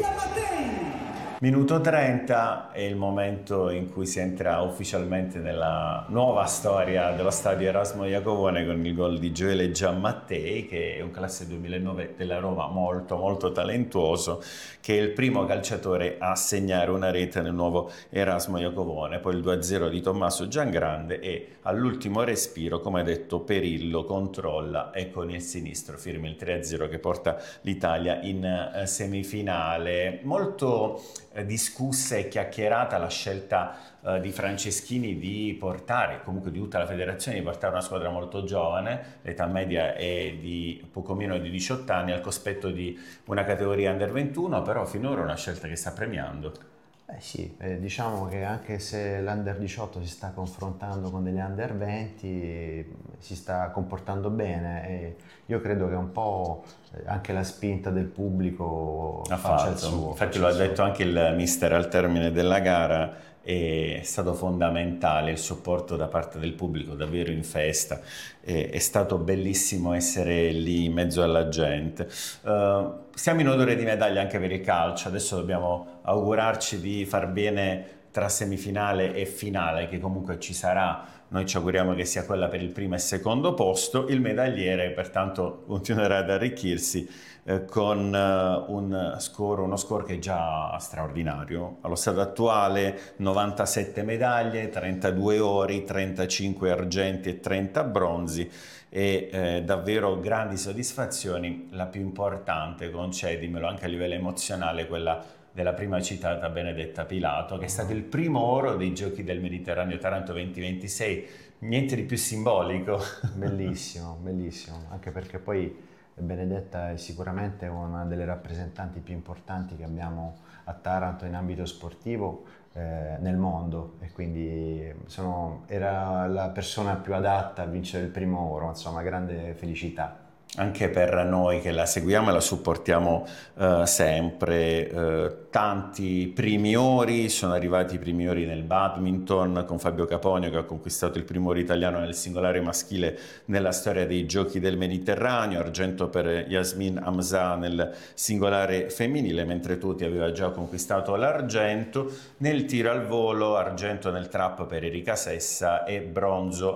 Minuto 30 è il momento in cui si entra ufficialmente nella nuova storia dello stadio Erasmo Iacovone con il gol di Gioele Giammattei, che è un classe 2009 della Roma molto molto talentuoso, che è il primo calciatore a segnare una rete nel nuovo Erasmo Iacovone. Poi il 2-0 di Tommaso Giangrande e all'ultimo respiro, come detto, Perillo controlla e con il sinistro firma il 3-0 che porta l'Italia in semifinale. Molto discussa e chiacchierata la scelta di Franceschini di portare, comunque di tutta la federazione, di portare una squadra molto giovane, l'età media è di poco meno di 18 anni, al cospetto di una categoria under 21, però finora è una scelta che sta premiando. Sì, diciamo che anche se l'Under 18 si sta confrontando con degli Under 20, si sta comportando bene e io credo che un po' anche la spinta del pubblico faccia il suo. Infatti lo ha detto anche il mister al termine della gara, è stato fondamentale il supporto da parte del pubblico, davvero in festa, è stato bellissimo essere lì in mezzo alla gente. Siamo in odore di medaglia anche per il calcio, adesso dobbiamo augurarci di far bene tra semifinale e finale, che comunque ci sarà. Noi ci auguriamo che sia quella per il primo e secondo posto. Il medagliere pertanto continuerà ad arricchirsi con uno score che è già straordinario. Allo stato attuale 97 medaglie, 32 ori, 35 argenti e 30 bronzi e davvero grandi soddisfazioni. La più importante, concedimelo, anche a livello emozionale, quella della prima citata Benedetta Pilato, che è stato il primo oro dei Giochi del Mediterraneo Taranto 2026, niente di più simbolico. Bellissimo, bellissimo, anche perché poi Benedetta è sicuramente una delle rappresentanti più importanti che abbiamo a Taranto in ambito sportivo nel mondo e quindi era la persona più adatta a vincere il primo oro, insomma, grande felicità. Anche per noi che la seguiamo e la supportiamo sempre. Tanti primi ori, sono arrivati i primi ori nel badminton con Fabio Caponio che ha conquistato il primo oro italiano nel singolare maschile nella storia dei Giochi del Mediterraneo, argento per Yasmin Hamza nel singolare femminile, mentre Tuti aveva già conquistato l'argento. Nel tiro al volo, argento nel trap per Erika Sessa e bronzo